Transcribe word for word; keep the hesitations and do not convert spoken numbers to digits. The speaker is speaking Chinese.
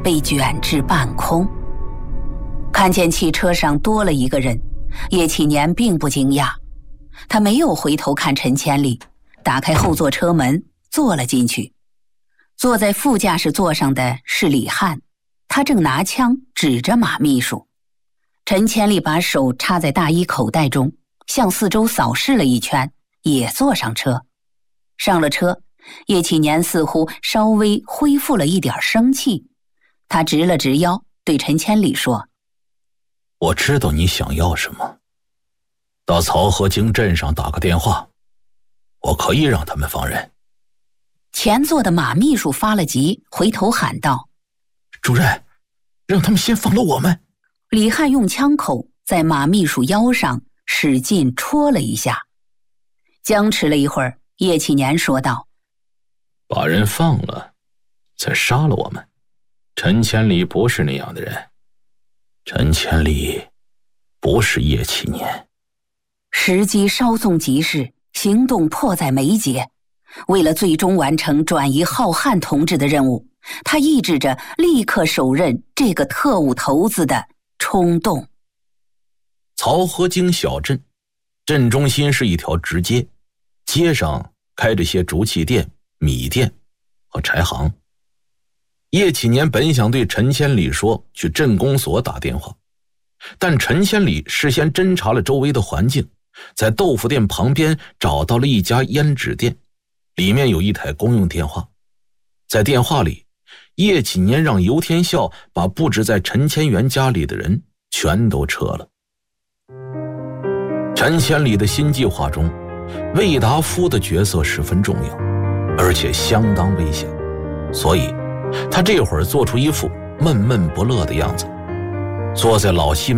被卷至半空。看见汽车上多了一个人，叶启年并不惊讶，他没有回头看陈千里，打开后座车门坐了进去。坐在副驾驶座上的是李汉，他正拿枪指着马秘书。陈千里把手插在大衣口袋中，向四周扫视了一圈，也坐上车。上了车，叶启年似乎稍微恢复了一点生气，他直了直腰，对陈千里说： 我知道你想要什么，到曹河泾镇上打个电话，我可以让他们放人。 前座的马秘书发了急，回头喊道： 主任，让他们先放了我们。 李汉用枪口在马秘书腰上使劲戳了一下。僵持了一会儿，叶启年说道： 把人放了，再杀了我们。陈千里不是那样的人，陈千里不是叶启年。 时机稍纵即逝，行动迫在眉睫。为了最终完成转移浩瀚同志的任务，他抑制着立刻手刃这个特务头子的冲动。 曹河泾小镇，镇中心是一条直街，街上开着些竹器店、米店和柴行。叶启年本想对陈千里说去镇公所打电话，但陈千里事先侦查了周围的环境，在豆腐店旁边找到了一家胭脂店，里面有一台公用电话。在电话里，叶启年让尤天笑把布置在陈千元家里的人全都撤了。陈千里的新计划中，魏达夫的角色十分重要，而且相当危险，所以他这会儿做出一副闷闷不乐的样子，坐在老西